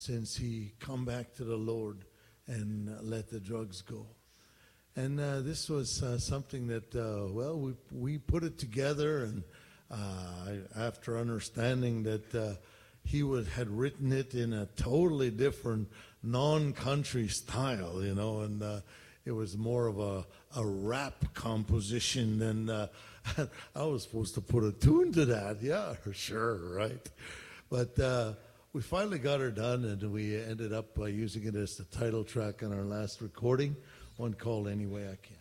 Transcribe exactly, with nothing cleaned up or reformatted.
since he come back to the Lord and uh, let the drugs go. And uh, this was uh, something that, uh, well, we we put it together, and uh, I, after understanding that uh, he would, had written it in a totally different non-country style, you know, and uh, it was more of a, a rap composition than uh, I was supposed to put a tune to that. Yeah, sure, right. But uh, we finally got her done, and we ended up uh, using it as the title track on our last recording, one called Any Way I Can.